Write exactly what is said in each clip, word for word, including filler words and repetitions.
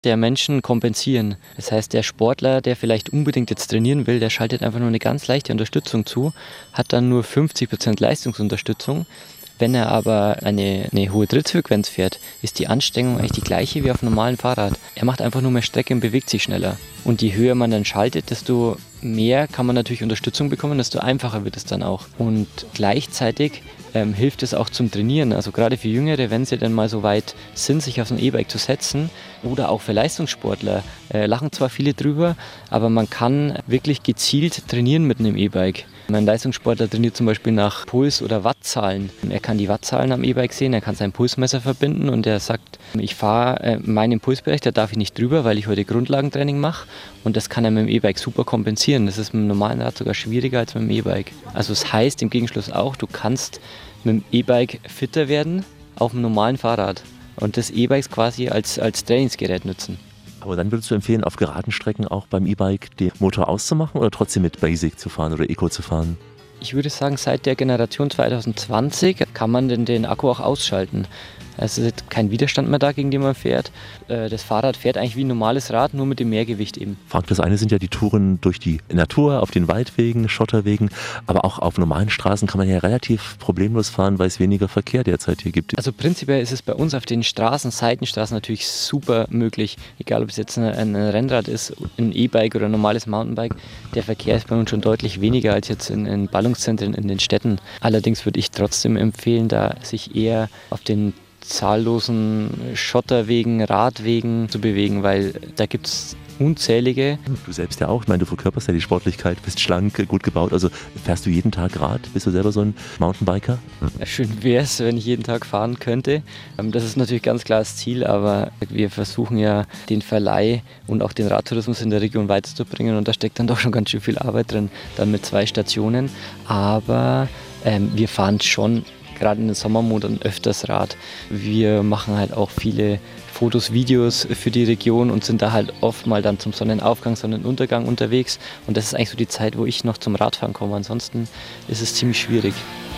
der Menschen kompensieren. Das heißt, der Sportler, der vielleicht unbedingt jetzt trainieren will, der schaltet einfach nur eine ganz leichte Unterstützung zu, hat dann nur fünfzig Prozent Leistungsunterstützung. Wenn er aber eine, eine hohe Trittfrequenz fährt, ist die Anstrengung eigentlich die gleiche wie auf einem normalen Fahrrad. Er macht einfach nur mehr Strecke und bewegt sich schneller. Und je höher man dann schaltet, desto mehr kann man natürlich Unterstützung bekommen, desto einfacher wird es dann auch. Und gleichzeitig ähm, hilft es auch zum Trainieren. Also gerade für Jüngere, wenn sie dann mal so weit sind, sich auf so ein E-Bike zu setzen, oder auch für Leistungssportler, äh, lachen zwar viele drüber, aber man kann wirklich gezielt trainieren mit einem E-Bike. Ein Leistungssportler trainiert zum Beispiel nach Puls- oder Wattzahlen. Er kann die Wattzahlen am E-Bike sehen, er kann sein Pulsmesser verbinden und er sagt, ich fahre äh, meinen Pulsbereich, da darf ich nicht drüber, weil ich heute Grundlagentraining mache. Und das kann er mit dem E-Bike super kompensieren. Das ist mit dem normalen Rad sogar schwieriger als mit dem E-Bike. Also das heißt im Gegenschluss auch, du kannst mit dem E-Bike fitter werden auf dem normalen Fahrrad. Und das E-Bikes quasi als, als Trainingsgerät nutzen. Aber dann würdest du empfehlen, auf geraden Strecken auch beim E-Bike den Motor auszumachen oder trotzdem mit Basic zu fahren oder Eco zu fahren? Ich würde sagen, seit der Generation zwanzig zwanzig kann man den, den Akku auch ausschalten. Es ist kein Widerstand mehr da, gegen den man fährt. Das Fahrrad fährt eigentlich wie ein normales Rad, nur mit dem Mehrgewicht eben. Frank, das eine sind ja die Touren durch die Natur, auf den Waldwegen, Schotterwegen, aber auch auf normalen Straßen kann man ja relativ problemlos fahren, weil es weniger Verkehr derzeit hier gibt. Also prinzipiell ist es bei uns auf den Straßen, Seitenstraßen natürlich super möglich, egal ob es jetzt ein Rennrad ist, ein E-Bike oder ein normales Mountainbike. Der Verkehr ist bei uns schon deutlich weniger als jetzt in, in Ballungszentren in den Städten. Allerdings würde ich trotzdem empfehlen, da sich eher auf den zahllosen Schotterwegen, Radwegen zu bewegen, weil da gibt es unzählige. Du selbst ja auch, ich meine, du verkörperst ja die Sportlichkeit, bist schlank, gut gebaut, also fährst du jeden Tag Rad? Bist du selber so ein Mountainbiker? Ja, schön wäre es, wenn ich jeden Tag fahren könnte. Das ist natürlich ganz klar das Ziel, aber wir versuchen ja den Verleih und auch den Radtourismus in der Region weiterzubringen und da steckt dann doch schon ganz schön viel Arbeit drin, dann mit zwei Stationen, aber ähm, wir fahren schon gerade in den Sommermonaten öfters Rad. Wir machen halt auch viele Fotos, Videos für die Region und sind da halt oft mal dann zum Sonnenaufgang, Sonnenuntergang unterwegs. Und das ist eigentlich so die Zeit, wo ich noch zum Radfahren komme. Ansonsten ist es ziemlich schwierig.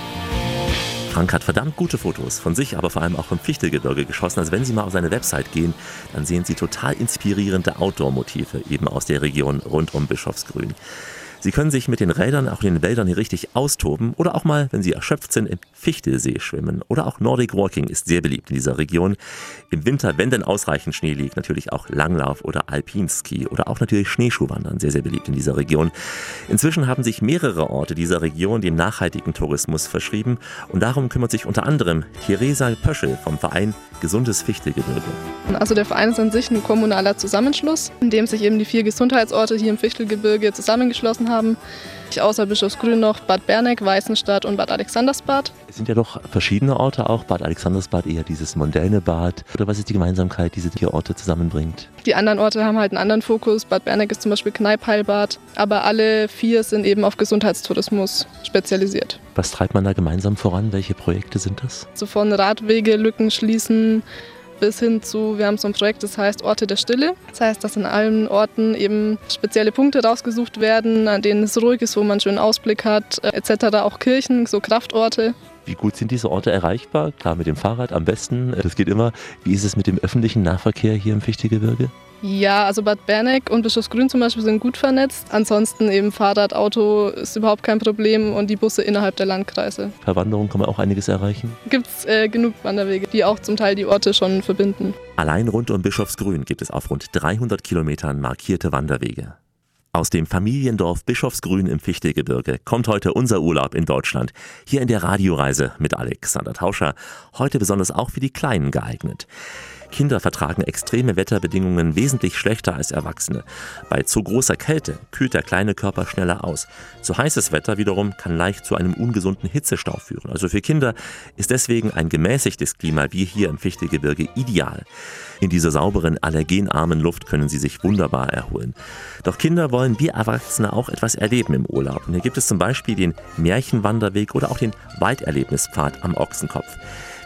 Frank hat verdammt gute Fotos von sich, aber vor allem auch vom Fichtelgebirge geschossen. Also wenn Sie mal auf seine Website gehen, dann sehen Sie total inspirierende Outdoor-Motive eben aus der Region rund um Bischofsgrün. Sie können sich mit den Rädern auch in den Wäldern hier richtig austoben oder auch mal, wenn Sie erschöpft sind, im Fichtelsee schwimmen. Oder auch Nordic Walking ist sehr beliebt in dieser Region. Im Winter, wenn denn ausreichend Schnee liegt, natürlich auch Langlauf oder Alpinski oder auch natürlich Schneeschuhwandern, sehr, sehr beliebt in dieser Region. Inzwischen haben sich mehrere Orte dieser Region dem nachhaltigen Tourismus verschrieben und darum kümmert sich unter anderem Theresa Pöschel vom Verein Gesundes Fichtelgebirge. Also der Verein ist an sich ein kommunaler Zusammenschluss, in dem sich eben die vier Gesundheitsorte hier im Fichtelgebirge zusammengeschlossen haben. haben. Außer Bischofsgrün noch Bad Berneck, Weißenstadt und Bad Alexandersbad. Es sind ja doch verschiedene Orte auch. Bad Alexandersbad eher dieses mondäne Bad. Oder was ist die Gemeinsamkeit, die diese vier Orte zusammenbringt? Die anderen Orte haben halt einen anderen Fokus. Bad Berneck ist zum Beispiel Kneippheilbad. Aber alle vier sind eben auf Gesundheitstourismus spezialisiert. Was treibt man da gemeinsam voran? Welche Projekte sind das? So von Radwege, Lücken schließen, bis hin zu, wir haben so ein Projekt, das heißt Orte der Stille. Das heißt, dass in allen Orten eben spezielle Punkte rausgesucht werden, an denen es ruhig ist, wo man einen schönen Ausblick hat, et cetera. Auch Kirchen, so Kraftorte. Wie gut sind diese Orte erreichbar? Klar, mit dem Fahrrad am besten, das geht immer. Wie ist es mit dem öffentlichen Nahverkehr hier im Fichtelgebirge? Ja, also Bad Berneck und Bischofsgrün zum Beispiel sind gut vernetzt. Ansonsten eben Fahrrad, Auto ist überhaupt kein Problem und die Busse innerhalb der Landkreise. Per Wanderung kann man auch einiges erreichen? Gibt es äh, genug Wanderwege, die auch zum Teil die Orte schon verbinden. Allein rund um Bischofsgrün gibt es auf rund dreihundert Kilometern markierte Wanderwege. Aus dem Familiendorf Bischofsgrün im Fichtelgebirge kommt heute unser Urlaub in Deutschland. Hier in der Radioreise mit Alexander Tauscher. Heute besonders auch für die Kleinen geeignet. Kinder vertragen extreme Wetterbedingungen wesentlich schlechter als Erwachsene. Bei zu großer Kälte kühlt der kleine Körper schneller aus. Zu heißes Wetter wiederum kann leicht zu einem ungesunden Hitzestau führen. Also für Kinder ist deswegen ein gemäßigtes Klima wie hier im Fichtelgebirge ideal. In dieser sauberen, allergenarmen Luft können sie sich wunderbar erholen. Doch Kinder wollen wie Erwachsene auch etwas erleben im Urlaub. Und hier gibt es zum Beispiel den Märchenwanderweg oder auch den Walderlebnispfad am Ochsenkopf.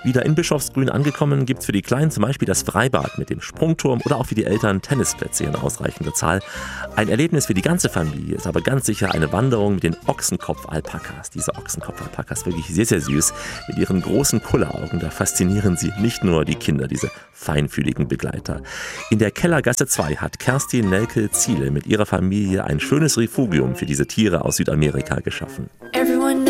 Wieder in Bischofsgrün angekommen, gibt es für die Kleinen zum Beispiel das Freibad mit dem Sprungturm oder auch für die Eltern Tennisplätze in ausreichender Zahl. Ein Erlebnis für die ganze Familie ist aber ganz sicher eine Wanderung mit den Ochsenkopf-Alpakas. Diese Ochsenkopf-Alpakas, wirklich sehr, sehr süß. Mit ihren großen Kulleraugen, da faszinieren sie nicht nur die Kinder, diese feinfühligen Begleiter. In der Kellergasse zwei hat Kerstin Nelke-Ziele mit ihrer Familie ein schönes Refugium für diese Tiere aus Südamerika geschaffen. Everyone